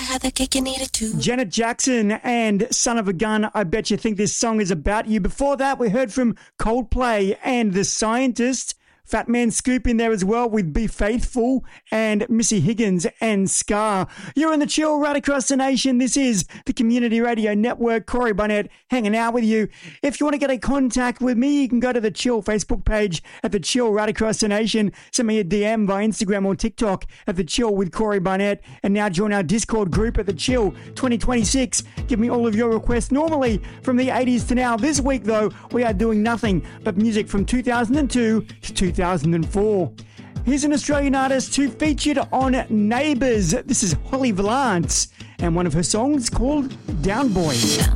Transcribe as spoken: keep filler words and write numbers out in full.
had the cake, you need it too. Janet Jackson and Son of a Gun, I Bet You Think This Song Is About You. Before that, we heard from Coldplay and The Scientist. Fat Man Scoop in there as well with Be Faithful, and Missy Higgins and Scar. You're in the chill right across the nation. This is the Community Radio Network. Corey Barnett hanging out with you. If you want to get in contact with me, you can go to the Chill Facebook page at the Chill right across the nation. Send me a D M via Instagram or TikTok at the Chill with Corey Barnett. And now join our Discord group at the Chill twenty twenty-six. Give me all of your requests, normally from the eighties to now. This week, though, we are doing nothing but music from two thousand two to two thousand four. Here's an Australian artist who featured on Neighbours. This is Holly Valance and one of her songs called Down Boy.